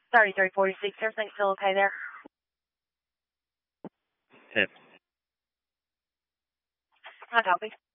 3346, everything still okay there? Hip. I copy.